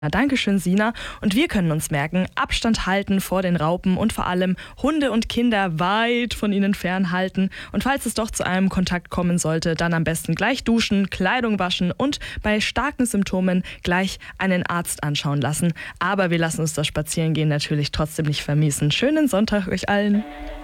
Na, Dankeschön, Sina. Und wir können uns merken, Abstand halten vor den Raupen und vor allem Hunde und Kinder weit von ihnen fernhalten. Und falls es doch zu einem Kontakt kommen sollte, dann am besten gleich duschen, Kleidung waschen und bei starken Symptomen gleich einen Arzt anschauen lassen. Aber wir lassen uns das Spazierengehen natürlich trotzdem nicht vermiesen. Schönen Sonntag euch allen.